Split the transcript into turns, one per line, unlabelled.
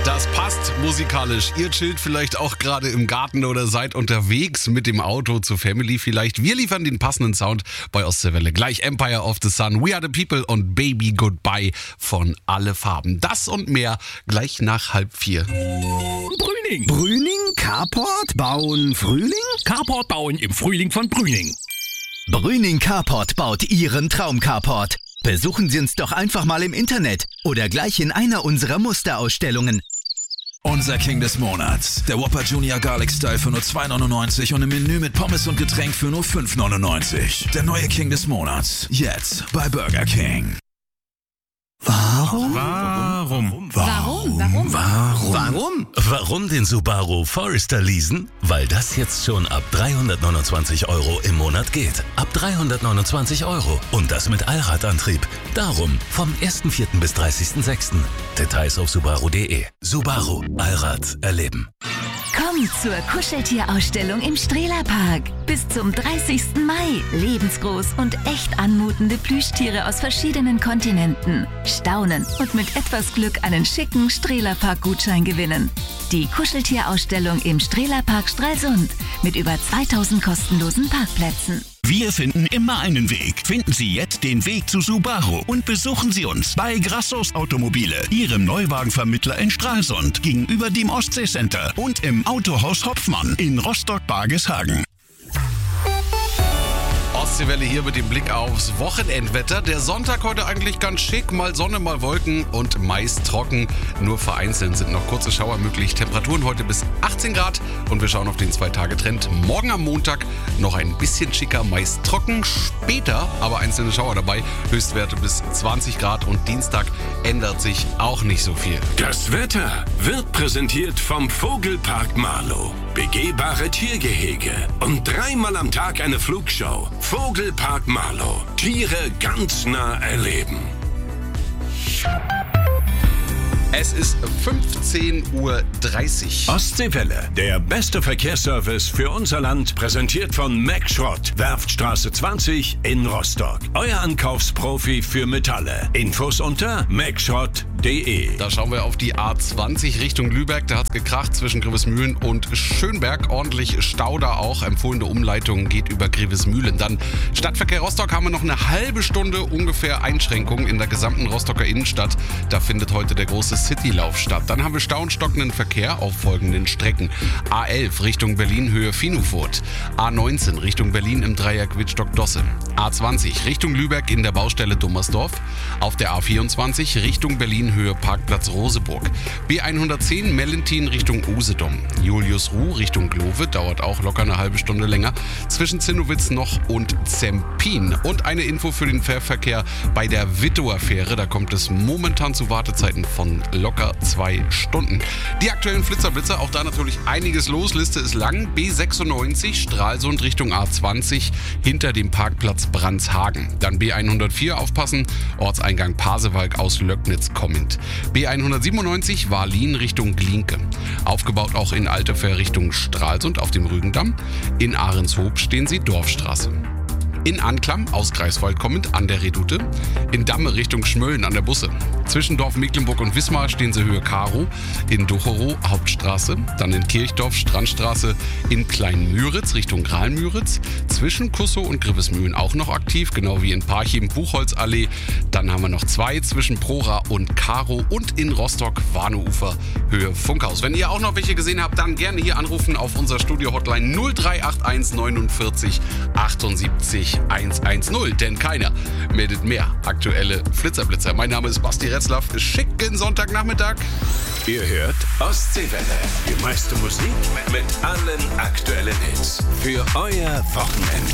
Das passt musikalisch. Ihr chillt vielleicht auch gerade im Garten oder seid unterwegs mit dem Auto zur Family vielleicht. Wir liefern den passenden Sound bei Ostseewelle. Gleich Empire of the Sun, We Are the People und Baby Goodbye von Alle Farben. Das und mehr gleich nach 3:30.
Brüning.
Brüning? Carport? Bauen Frühling?
Carport bauen im Frühling von Brüning.
Brüning Carport baut Ihren Traum-Carport. Besuchen Sie uns doch einfach mal im Internet oder gleich in einer unserer Musterausstellungen.
Unser King des Monats. Der Whopper Junior Garlic Style für nur $2,99 und im Menü mit Pommes und Getränk für nur $5,99. Der neue King des Monats. Jetzt bei Burger King.
Warum?
Warum den Subaru Forester leasen? Weil das jetzt schon ab 329 € im Monat geht. Ab 329 € und das mit Allradantrieb. Darum vom 1.4. bis 30.6. Details auf subaru.de. Subaru. Allrad erleben.
Komm zur Kuscheltierausstellung im Strehlerpark. Bis zum 30. Mai. Lebensgroß und echt anmutende Plüschtiere aus verschiedenen Kontinenten. Staunen und mit etwas Glück einen schicken Strehlerpark-Gutschein gewinnen. Die Kuscheltierausstellung im Strehlerpark Stralsund mit über 2000 kostenlosen Parkplätzen.
Wir finden immer einen Weg. Finden Sie jetzt den Weg zu Subaru und besuchen Sie uns bei Grassos Automobile, Ihrem Neuwagenvermittler in Stralsund, gegenüber dem Ostsee-Center und im Autohaus Hopfmann in Rostock-Bargeshagen.
Ostseewelle hier mit dem Blick aufs Wochenendwetter. Der Sonntag heute eigentlich ganz schick, mal Sonne, mal Wolken und meist trocken. Nur vereinzelt sind noch kurze Schauer möglich. Temperaturen heute bis 18 Grad und wir schauen auf den 2-Tage-Trend. Morgen am Montag noch ein bisschen schicker, meist trocken. Später aber einzelne Schauer dabei. Höchstwerte bis 20 Grad und Dienstag ändert sich auch nicht so viel.
Das Wetter wird präsentiert vom Vogelpark Marlow. Begehbare Tiergehege und 3-mal am Tag eine Flugshow. Vogelpark Marlow. Tiere ganz nah erleben.
Es ist 15:30 Uhr.
Ostseewelle, der beste Verkehrsservice für unser Land, präsentiert von Mack Schrott, Werftstraße 20 in Rostock. Euer Ankaufsprofi für Metalle. Infos unter mackschrott.de.
Da schauen wir auf die A20 Richtung Lübeck. Da hat es gekracht zwischen Grevesmühlen und Schönberg. Ordentlich Stau da auch. Empfohlene Umleitung geht über Grevesmühlen. Dann Stadtverkehr Rostock haben wir noch eine halbe Stunde ungefähr Einschränkungen in der gesamten Rostocker Innenstadt. Da findet heute der große Citylauf statt. Dann haben wir Stau und stockenden Verkehr auf folgenden Strecken. A11 Richtung Berlin Höhe Finufurt. A19 Richtung Berlin im Dreieck Wittstock-Dosse. A20 Richtung Lübeck in der Baustelle Dummersdorf. Auf der A24 Richtung Berlin Höhe Parkplatz Roseburg. B110 Mellentin Richtung Usedom. Julius-Ruh Richtung Glove, dauert auch locker eine halbe Stunde länger. Zwischen Zinnowitz noch und Zempin. Und eine Info für den Fährverkehr bei der Wittower Fähre. Da kommt es momentan zu Wartezeiten von locker 2 Stunden. Die aktuellen Blitzer, auch da natürlich einiges los. Liste ist lang. B96 Stralsund Richtung A20 hinter dem Parkplatz Brandshagen. Dann B104 aufpassen, Ortseingang Pasewalk aus Löcknitz kommend. B197 Wahllin Richtung Glienke. Aufgebaut auch in Altefähr Richtung Stralsund auf dem Rügendamm. In Ahrenshoop stehen sie Dorfstraße. In Anklam aus Greifswald kommend an der Redoute. In Damme Richtung Schmölln an der Busse. Zwischen Dorf Mecklenburg und Wismar stehen sie Höhe Karo. In Docherow Hauptstraße. Dann in Kirchdorf Strandstraße. In Kleinmüritz Richtung Grahlmüritz. Zwischen Kussow und Grevesmühlen auch noch aktiv. Genau wie in Parchim Buchholzallee. Dann haben wir noch 2 zwischen Prora und Karo. Und in Rostock Warneufer Höhe Funkhaus. Wenn ihr auch noch welche gesehen habt, dann gerne hier anrufen auf unser Studio-Hotline 0381 49 78 110, denn keiner meldet mehr aktuelle Flitzerblitzer. Mein Name ist Basti Retzlaff. Schicken Sonntagnachmittag.
Ihr hört Ostseewelle. Die meiste Musik mit allen aktuellen Hits. Für euer Wochenende.